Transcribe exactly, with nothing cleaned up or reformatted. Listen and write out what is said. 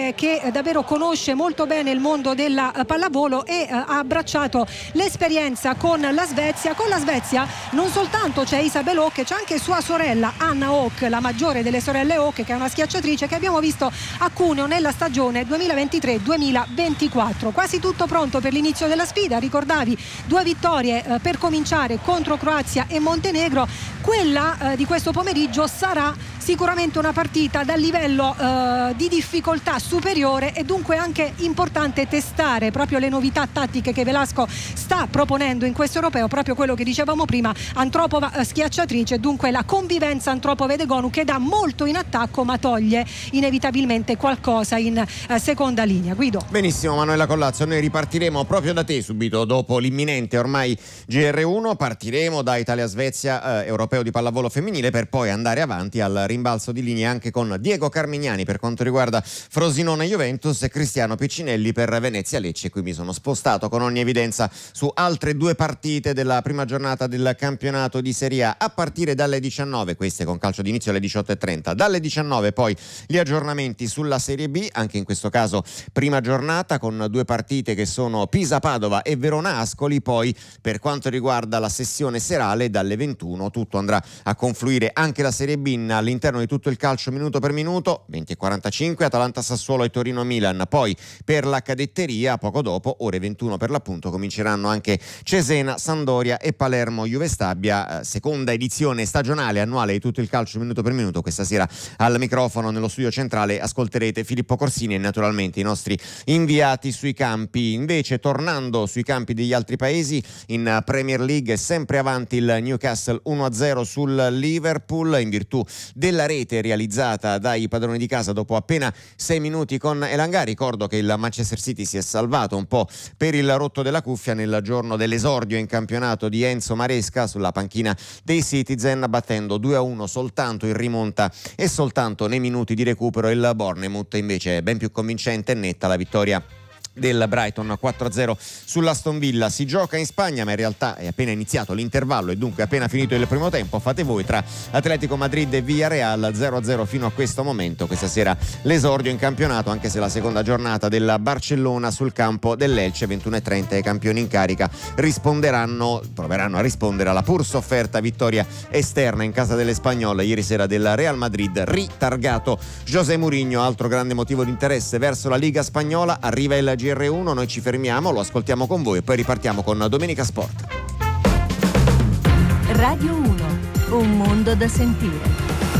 eh, che eh, davvero conosce molto bene il mondo della eh, pallavolo e eh, ha abbracciato l'esperienza con la Svezia. Con la Svezia non soltanto c'è Isabel Hauk, c'è anche sua sorella Anna Hauk, la maggiore delle sorelle Hauk, che è una schiacciatrice che abbiamo visto a Cuneo nella stagione duemilaventitré duemilaventiquattro. Quasi tutto pronto per l'inizio della sfida. Ricordavi due vittorie eh, per cominciare contro Croazia e Montenegro. Quella eh, di questo pomeriggio sarà sicuramente una partita dal livello eh, di difficoltà superiore, e dunque anche importante testare proprio le novità tattiche che Velasco sta proponendo in questo europeo, proprio quello che dicevamo prima, Antropova eh, schiacciatrice, dunque la convivenza Antropova-Edegonu che dà molto in attacco ma toglie inevitabilmente qualcosa in eh, seconda linea. Guido. Benissimo Manuela Collazzo, noi ripartiremo proprio da te subito dopo l'imminente ormai G R uno, partiremo da Italia-Svezia eh, europeo di pallavolo femminile per poi andare avanti al rimbalzo di linea anche con Diego Carmignani per quanto riguarda Frosinone-Juventus e Cristiano Piccinelli per Venezia-Lecce. Qui mi sono spostato con ogni evidenza su altre due partite della prima giornata del campionato di Serie A a partire dalle diciannove, queste con calcio d'inizio alle diciotto e trenta. Dalle diciannove poi gli aggiornamenti sulla Serie B, anche in questo caso prima giornata con due partite che sono Pisa-Padova e Verona-Ascoli. Poi per quanto riguarda la sessione serale dalle ventuno tutto andrà a confluire anche la Serie B all'interno di tutto il calcio minuto per minuto. Venti e quarantacinque Atalanta-Sassuolo e Torino-Milan. Poi per la cadetteria poco dopo, ore ventuno per l'appunto, cominceranno anche Cesena, Sampdoria e Palermo-Juve Stabia, eh, seconda edizione stagionale annuale di tutto il calcio minuto per minuto. Questa sera al microfono nello studio centrale ascolterete Filippo Corsini e naturalmente i nostri inviati sui campi. Invece tornando sui campi degli altri paesi, in Premier League è sempre avanti il Newcastle uno a zero sul Liverpool in virtù della rete realizzata dai padroni di casa dopo appena sei minuti con Elanga. Ricordo che il Manchester City si è salvato un po' per il rotto della cuffia nel giorno dell'esordio in campionato di Enzo Maresca sulla panchina dei Citizen, battendo due a uno soltanto in rimonta e soltanto nei minuti di recupero il Bournemouth. Invece è ben più convincente e netta la vittoria del Brighton quattro a zero sull'Aston Villa. Si gioca in Spagna ma in realtà è appena iniziato l'intervallo e dunque appena finito il primo tempo. Fate voi tra Atletico Madrid e Villarreal, zero a zero fino a questo momento. Questa sera l'esordio in campionato, anche se la seconda giornata della Barcellona sul campo dell'Elche. Ventuno e trenta i campioni in carica risponderanno proveranno a rispondere alla pur sofferta vittoria esterna in casa delle spagnole ieri sera del Real Madrid, ritargato José Mourinho. Altro grande motivo di interesse verso la Liga spagnola. Arriva il G R uno, noi ci fermiamo, lo ascoltiamo con voi e poi ripartiamo con Domenica Sport. Radio uno, un mondo da sentire.